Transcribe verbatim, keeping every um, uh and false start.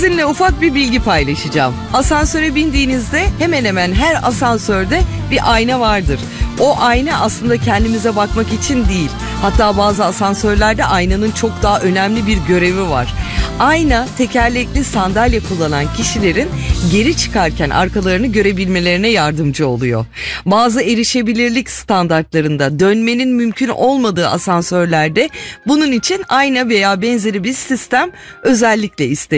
Sizinle ufak bir bilgi paylaşacağım. Asansöre bindiğinizde hemen hemen her asansörde bir ayna vardır. O ayna aslında kendimize bakmak için değil. Hatta bazı asansörlerde aynanın çok daha önemli bir görevi var. Ayna, tekerlekli sandalye kullanan kişilerin geri çıkarken arkalarını görebilmelerine yardımcı oluyor. Bazı erişebilirlik standartlarında dönmenin mümkün olmadığı asansörlerde bunun için ayna veya benzeri bir sistem özellikle isteniyor.